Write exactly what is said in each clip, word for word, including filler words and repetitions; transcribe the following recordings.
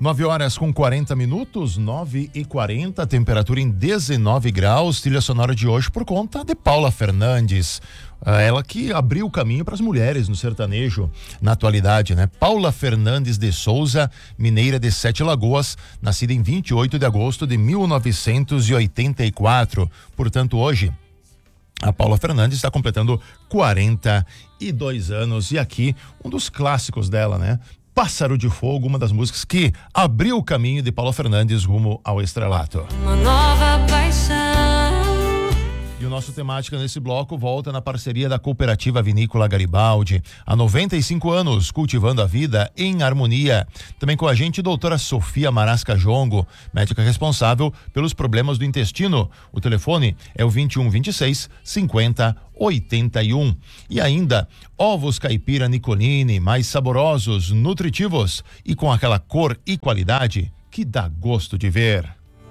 nove horas com quarenta minutos, nove e quarenta, temperatura em dezenove graus, trilha sonora de hoje por conta de Paula Fernandes. Ela que abriu o caminho para as mulheres no sertanejo na atualidade, né? Paula Fernandes de Souza, mineira de Sete Lagoas, nascida em vinte e oito de agosto de mil novecentos e oitenta e quatro. Portanto, hoje a Paula Fernandes está completando quarenta e dois anos e aqui um dos clássicos dela, né? Pássaro de Fogo, uma das músicas que abriu o caminho de Paula Fernandes rumo ao estrelato. Uma nova paixão. E o nosso temática nesse bloco volta na parceria da Cooperativa Vinícola Garibaldi. Há noventa e cinco anos, cultivando a vida em harmonia. Também com a gente, doutora Sofia Marasca Jongo, médica responsável pelos problemas do intestino. O telefone é o vinte e um, vinte e seis, cinquenta, oitenta e um. E ainda, ovos caipira Nicolini, mais saborosos, nutritivos e com aquela cor e qualidade que dá gosto de ver.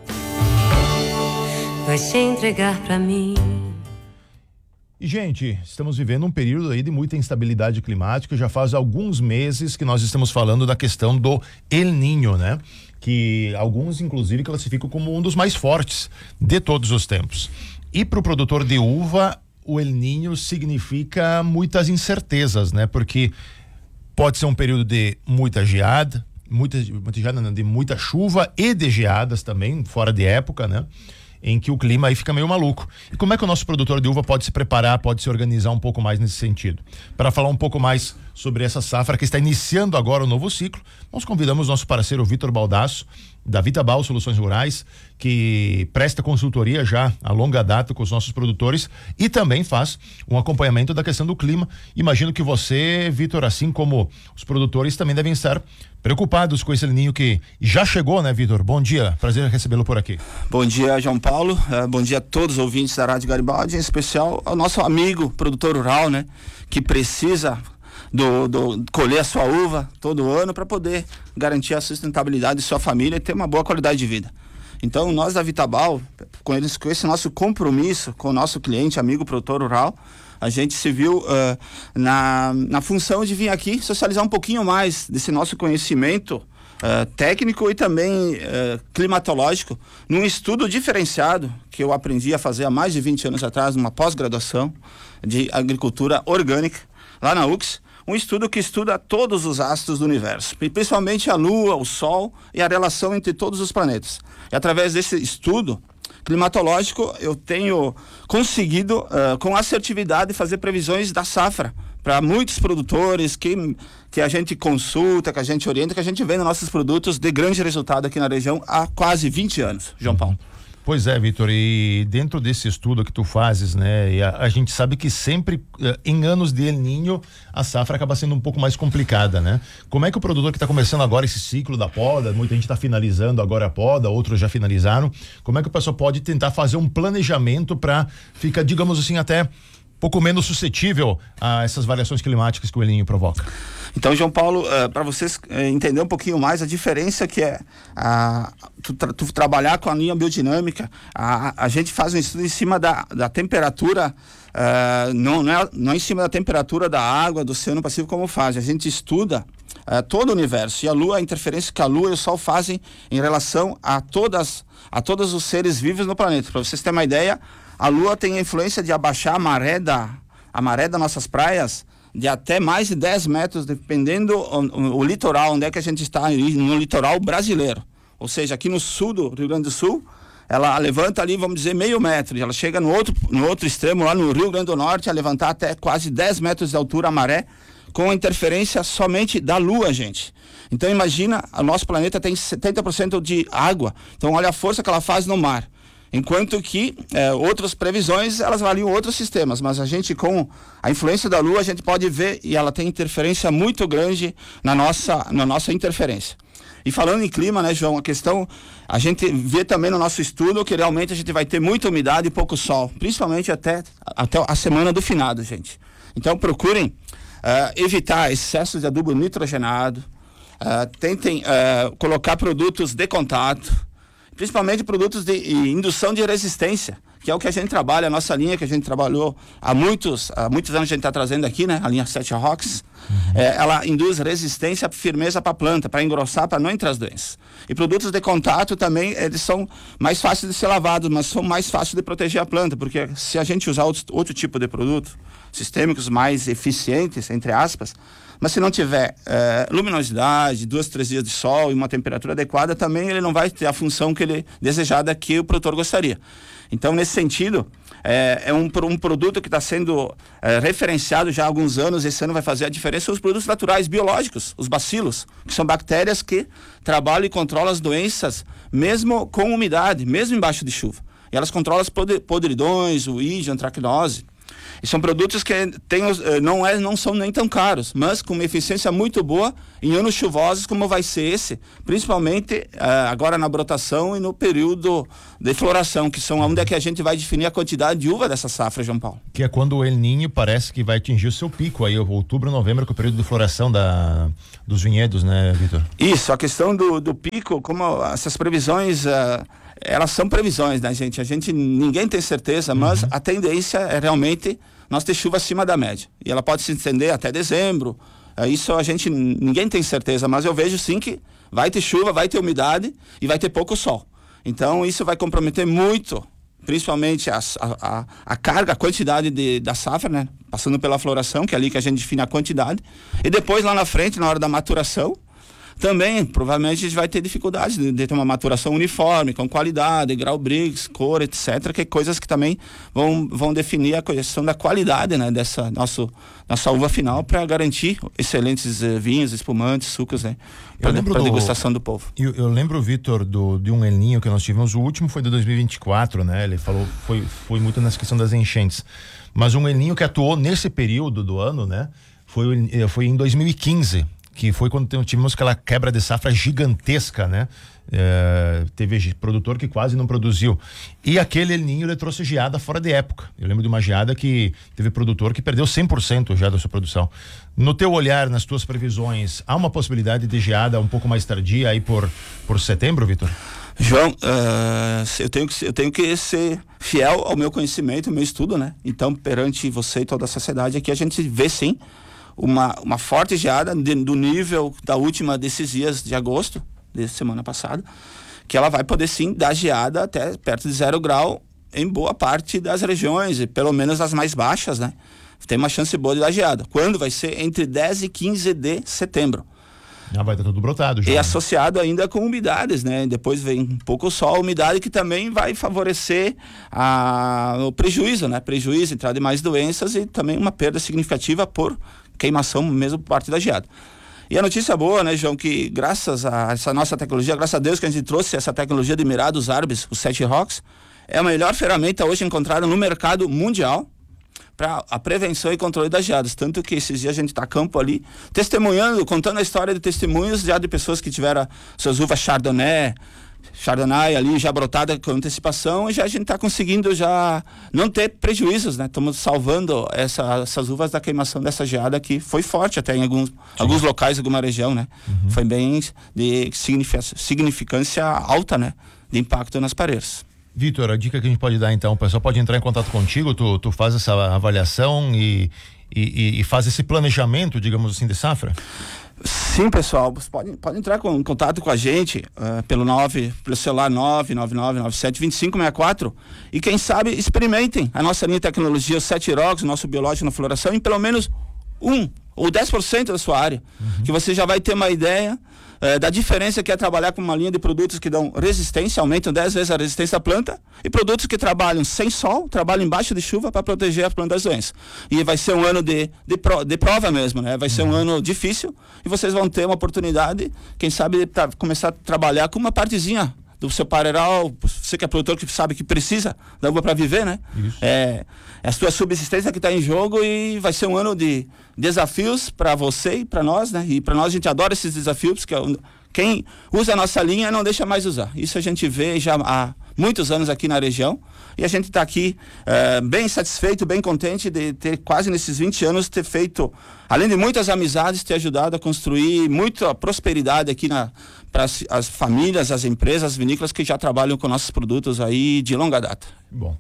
Vai se entregar pra mim. E, gente, estamos vivendo um período aí de muita instabilidade climática. Já faz alguns meses que nós estamos falando da questão do El Niño, né? Que alguns, inclusive, classificam como um dos mais fortes de todos os tempos. E para o produtor de uva, o El Niño significa muitas incertezas, né? Porque pode ser um período de muita geada, muita, muita geada, não, de muita chuva e de geadas também, fora de época, né? Em que o clima aí fica meio maluco. E como é que o nosso produtor de uva pode se preparar, pode se organizar um pouco mais nesse sentido? Para falar um pouco mais sobre essa safra que está iniciando agora o novo ciclo, nós convidamos nosso parceiro Vitor Baldasso, da Vitabal Soluções Rurais, que presta consultoria já a longa data com os nossos produtores e também faz um acompanhamento da questão do clima. Imagino que você, Vitor, assim como os produtores, também devem estar preocupados com esse El Niño que já chegou, né, Vitor? Bom dia, prazer recebê-lo por aqui. Bom dia, João Paulo, uh, bom dia a todos os ouvintes da Rádio Garibaldi, em especial ao nosso amigo produtor rural, né, que precisa do, do colher a sua uva todo ano para poder garantir a sustentabilidade de sua família e ter uma boa qualidade de vida. Então, nós da Vitabal, com, eles, com esse nosso compromisso com o nosso cliente, amigo produtor rural, a gente se viu uh, na, na função de vir aqui socializar um pouquinho mais desse nosso conhecimento uh, técnico e também uh, climatológico, num estudo diferenciado que eu aprendi a fazer há mais de vinte anos atrás, numa pós-graduação de agricultura orgânica, lá na U C S, um estudo que estuda todos os astros do universo, principalmente a Lua, o Sol e a relação entre todos os planetas. E através desse estudo climatológico, eu tenho conseguido, uh, com assertividade, fazer previsões da safra para muitos produtores que, que a gente consulta, que a gente orienta, que a gente vê nos nossos produtos de grande resultado aqui na região há quase vinte anos, João Paulo. Pois é, Vitor, e dentro desse estudo que tu fazes, né, a, a gente sabe que sempre, em anos de El Niño, a safra acaba sendo um pouco mais complicada, né? Como é que o produtor que está começando agora esse ciclo da poda, muita gente está finalizando agora a poda, outros já finalizaram, como é que o pessoal pode tentar fazer um planejamento para ficar, digamos assim, até pouco menos suscetível a essas variações climáticas que o El Niño provoca? Então, João Paulo, uh, para vocês uh, entender um pouquinho mais a diferença que é uh, tu, tra tu trabalhar com a linha biodinâmica, a, a gente faz um estudo em cima da, da temperatura, uh, não, não, é, não é em cima da temperatura da água, do Oceano Pacífico como faz, a gente estuda uh, todo o universo e a Lua, a interferência que a Lua e o Sol fazem em relação a, todas, a todos os seres vivos no planeta. Para vocês terem uma ideia, a Lua tem a influência de abaixar a maré, da, a maré das nossas praias de até mais de dez metros, dependendo o, o, o litoral, onde é que a gente está, no litoral brasileiro. Ou seja, aqui no sul do Rio Grande do Sul, ela levanta ali, vamos dizer, meio metro, e ela chega no outro, no outro extremo, lá no Rio Grande do Norte, a levantar até quase dez metros de altura a maré, com a interferência somente da Lua, gente. Então imagina, o nosso planeta tem setenta por cento de água, então olha a força que ela faz no mar. Enquanto que eh, outras previsões, elas avaliam outros sistemas, mas a gente, com a influência da Lua, a gente pode ver, e ela tem interferência muito grande na nossa, na nossa interferência. E falando em clima, né, João, a questão, a gente vê também no nosso estudo que realmente a gente vai ter muita umidade e pouco sol, principalmente até, até a semana do finado, gente. Então procurem uh, evitar excesso de adubo nitrogenado, uh, tentem uh, colocar produtos de contato, principalmente produtos de indução de resistência, que é o que a gente trabalha, a nossa linha que a gente trabalhou há muitos, há muitos anos a gente está trazendo aqui, né? A linha sete Rocks, uhum. é, ela induz resistência, firmeza para a planta, para engrossar, para não entrar as doenças. E produtos de contato também, eles são mais fáceis de ser lavados, mas são mais fáceis de proteger a planta, porque se a gente usar outro, outro tipo de produto, sistêmicos mais eficientes, entre aspas, mas se não tiver é, luminosidade, duas, três dias de sol e uma temperatura adequada, também ele não vai ter a função que ele desejada que o produtor gostaria. Então, nesse sentido, é, é um, um produto que está sendo é, referenciado já há alguns anos. Esse ano vai fazer a diferença os produtos naturais, biológicos, os bacilos, que são bactérias que trabalham e controlam as doenças, mesmo com umidade, mesmo embaixo de chuva. E elas controlam as podridões, o ídio, a antracnose. E são produtos que tem, não, é, não são nem tão caros, mas com uma eficiência muito boa em anos chuvosos, como vai ser esse, principalmente uh, agora na brotação e no período de floração, que são onde é que a gente vai definir a quantidade de uva dessa safra, João Paulo. Que é quando o El Niño parece que vai atingir o seu pico, aí outubro, novembro, que é o período de floração da, dos vinhedos, né, Vitor? Isso, a questão do, do pico, como essas previsões... Uh, elas são previsões, né, gente? A gente, ninguém tem certeza, mas uhum. a tendência é realmente nós ter chuva acima da média. E ela pode se estender até dezembro. É, isso a gente, ninguém tem certeza, mas eu vejo sim que vai ter chuva, vai ter umidade e vai ter pouco sol. Então isso vai comprometer muito, principalmente a, a, a carga, a quantidade de, da safra, né? Passando pela floração, que é ali que a gente define a quantidade. E depois lá na frente, na hora da maturação, também, provavelmente, a gente vai ter dificuldade de, de ter uma maturação uniforme, com qualidade, grau Brix, cor, etcétera, que é coisas que também vão, vão definir a questão da qualidade, né, dessa nosso, nossa uva final, para garantir excelentes uh, vinhos, espumantes, sucos, né, para a degustação do povo. Eu, eu lembro, Vitor, do, de um El Niño que nós tivemos, o último foi de dois mil e vinte e quatro, né, ele falou, foi, foi muito nessa questão das enchentes, mas um El Niño que atuou nesse período do ano, né, foi, foi em dois mil e quinze, que foi quando tivemos aquela quebra de safra gigantesca, né? É, teve produtor que quase não produziu. E aquele El Niño, ele trouxe geada fora de época. Eu lembro de uma geada que teve produtor que perdeu cem por cento já da sua produção. No teu olhar, nas tuas previsões, há uma possibilidade de geada um pouco mais tardia aí por, por setembro, Vitor? João, uh, eu, tenho que, eu tenho que ser fiel ao meu conhecimento, ao meu estudo, né? Então, perante você e toda a sociedade aqui, a gente vê sim Uma, uma forte geada de, do nível da última desses dias de agosto, de semana passada, que ela vai poder sim dar geada até perto de zero grau em boa parte das regiões, e pelo menos as mais baixas, né? Tem uma chance boa de dar geada. Quando vai ser? Entre dez e quinze de setembro. Já vai estar tudo brotado já. E associado ainda com umidades, né? Depois vem um pouco sol, umidade, que também vai favorecer a, o prejuízo, né? Prejuízo, entrada de mais doenças e também uma perda significativa por queimação mesmo por parte da geada. E a notícia boa, né, João, que graças a essa nossa tecnologia, graças a Deus que a gente trouxe essa tecnologia de mirar dos árabes, os sete Rocks, é a melhor ferramenta hoje encontrada no mercado mundial para a prevenção e controle das geadas. Tanto que esses dias a gente está a campo ali, testemunhando, contando a história de testemunhos já de pessoas que tiveram suas uvas Chardonnay, Chardonnay ali já brotada com antecipação, e já a gente está conseguindo já não ter prejuízos, né? Estamos salvando essa, essas uvas da queimação dessa geada que foi forte até em alguns, alguns locais, alguma região, né? Uhum. Foi bem de significância, significância alta, né? De impacto nas pareiras. Vitor, a dica que a gente pode dar então, o pessoal pode entrar em contato contigo, tu, tu faz essa avaliação e, e, e faz esse planejamento, digamos assim, de safra? Sim, pessoal, você pode, pode entrar com, em contato com a gente uh, pelo, nove, pelo celular nove nove nove nove sete dois cinco seis quatro e quem sabe experimentem a nossa linha de tecnologia, os sete Rocks, o nosso biológico na floração, em pelo menos um ou dez por cento da sua área, uhum. que você já vai ter uma ideia uh, da diferença que é trabalhar com uma linha de produtos que dão resistência, aumentam dez vezes a resistência da planta, e produtos que trabalham sem sol, trabalham embaixo de chuva para proteger a planta das doenças. E vai ser um ano de, de, pro, de prova mesmo, né? Vai ser um ano difícil e vocês vão ter uma oportunidade, quem sabe, de tra- começar a trabalhar com uma partezinha do seu pareiral, você que é produtor que sabe que precisa da uva para viver, né? Isso. É, é a sua subsistência que está em jogo, e vai ser um ano de desafios para você e para nós, né? E para nós a gente adora esses desafios, porque quem usa a nossa linha não deixa mais usar. Isso a gente vê já há muitos anos aqui na região, e a gente está aqui é, bem satisfeito, bem contente de ter quase nesses vinte anos ter feito, além de muitas amizades, ter ajudado a construir muita prosperidade aqui na para as, as famílias, as empresas, as vinícolas que já trabalham com nossos produtos aí de longa data. Bom,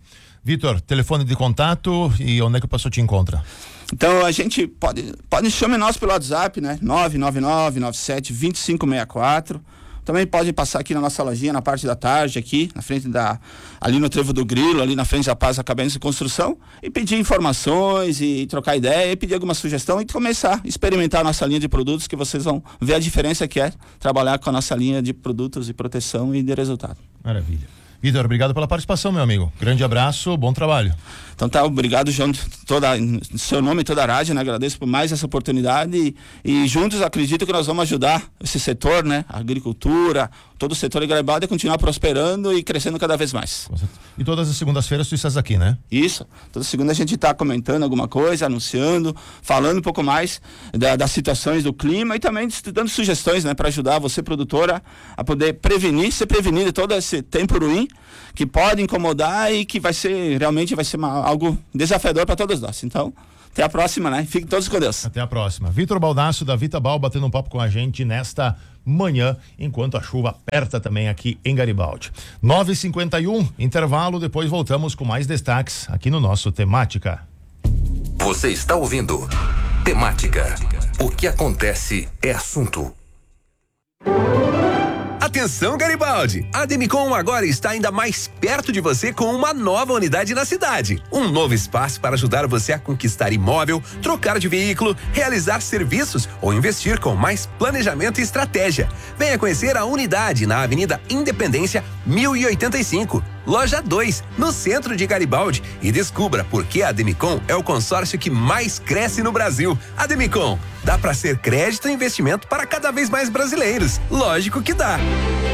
Vitor, telefone de contato e onde é que o pessoal te encontra? Então a gente pode, pode chamar nós pelo WhatsApp, né? nove nove nove, nove sete, dois cinco seis quatro. Também pode passar aqui na nossa lojinha, na parte da tarde, aqui, na frente da, ali no Trevo do Grilo, ali na frente da Paz Acabamentos e Construção, e pedir informações e trocar ideia, e pedir alguma sugestão e começar a experimentar a nossa linha de produtos, que vocês vão ver a diferença que é trabalhar com a nossa linha de produtos de proteção e de resultado. Maravilha. Vitor, obrigado pela participação, meu amigo. Grande abraço, bom trabalho. Então tá, obrigado, João, toda, em seu nome e toda a rádio, né? Agradeço por mais essa oportunidade e, e juntos acredito que nós vamos ajudar esse setor, né? A agricultura, todo o setor de Garibaldi a continuar prosperando e crescendo cada vez mais. E todas as segundas-feiras tu estás aqui, né? Isso, toda segunda a gente está comentando alguma coisa, anunciando, falando um pouco mais da, das situações do clima e também dando sugestões, né? Para ajudar você, produtora, a poder prevenir, ser prevenido de todo esse tempo ruim que pode incomodar e que vai ser, realmente vai ser uma, algo desafiador para todos nós. Então, até a próxima, né? Fiquem todos com Deus. Até a próxima. Vitor Baldasso, da Vitabal, batendo um papo com a gente nesta manhã, enquanto a chuva aperta também aqui em Garibaldi. nove e cinquenta e um, intervalo, depois voltamos com mais destaques aqui no nosso Temática. Você está ouvindo Temática. O que acontece é assunto. Atenção, Garibaldi! A Demicon agora está ainda mais perto de você com uma nova unidade na cidade. Um novo espaço para ajudar você a conquistar imóvel, trocar de veículo, realizar serviços ou investir com mais planejamento e estratégia. Venha conhecer a unidade na Avenida Independência mil e oitenta e cinco, Loja dois, no centro de Garibaldi, e descubra por que a Demicon é o consórcio que mais cresce no Brasil. A Demicon dá para ser crédito e investimento para cada vez mais brasileiros. Lógico que dá.